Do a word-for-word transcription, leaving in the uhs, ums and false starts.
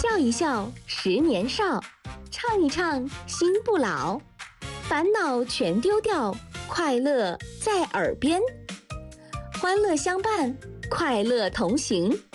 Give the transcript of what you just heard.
笑一笑，十年少；唱一唱，心不老。烦恼全丢掉，快乐在耳边。欢乐相伴，快乐同行。